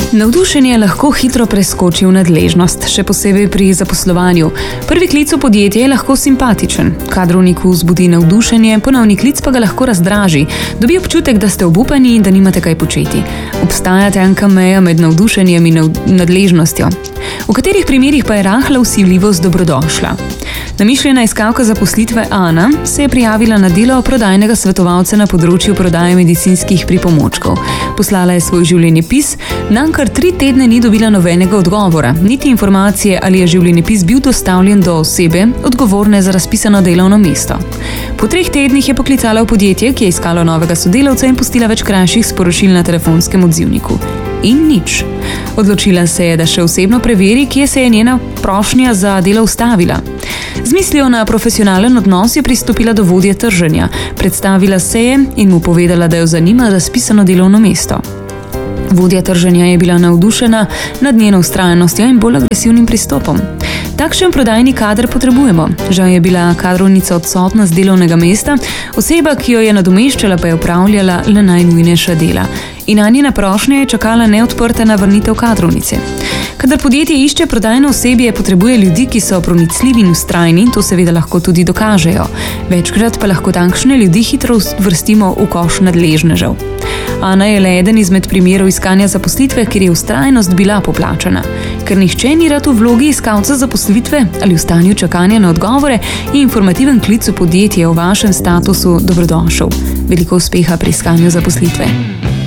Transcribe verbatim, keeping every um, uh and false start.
Navdušenje lahko hitro preskoči v nadležnost, še posebej pri zaposlovanju. Prvi klic v podjetje je lahko simpatičen. Kadrovniku vzbudi navdušenje, ponovni klic pa ga lahko razdraži. Dobi občutek, da ste obupani in da nimate kaj početi. Obstaja tanka meja med navdušenjem in nadležnostjo. V katerih primerih pa je rahla vsiljivost dobrodošla? Namišljena iskalka zaposlitve Ana se je prijavila na delo prodajnega svetovalca na področju prodaje medicinskih pripomočkov. Poslala je svoj življenjepis, nam kar tri tedne ni dobila nobenega odgovora, niti informacije, ali je življenjepis bil dostavljen do osebe, odgovorne za razpisano delovno mesto. Po treh tednih je poklicala v podjetje, ki je iskalo novega sodelavca in pustila več krajših sporočil na telefonskem odzivniku. In nič. Odločila se je, da še osebno preveri, kje se je njena prošnja za delo ustavila. Z mislijo na profesionalen odnos je pristopila do vodje trženja, predstavila se je in mu povedala, da jo zanima razpisano delovno mesto. Vodja trženja je bila navdušena nad njeno vztrajnostjo in bolj agresivnim pristopom. Takšen prodajni kader potrebujemo. Žal je bila kadrovnica odsotna z delovnega mesta, oseba, ki jo je nadomeščala, pa je opravljala le najnujnejša dela. In na njena prošnja je čakala neodprta navrnitev kadrovnice. Kadar podjetje išče prodajno osebje, potrebuje ljudi, ki so pronicljivi in vztrajni, to seveda lahko tudi dokažejo. Večkrat pa lahko takšne ljudi hitro vrstimo v koš nadležnežev. Ana je le eden izmed primerov iskanja zaposlitve, kjer je vztrajnost bila poplačana. Ker nihče ni rad v vlogi iskalca zaposlitve ali v stanju čakanja na odgovore, je informativen klic v podjetje o vašem statusu dobrodošel. Veliko uspeha pri iskanju zaposlitve.